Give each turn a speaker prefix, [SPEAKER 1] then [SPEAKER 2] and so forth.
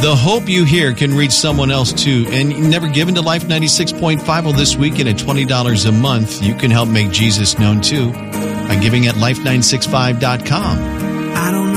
[SPEAKER 1] The hope you hear can reach someone else too. And you never given to Life 96.5? Well, this weekend at $20 a month, you can help make Jesus known too by giving at life965.com.
[SPEAKER 2] I don't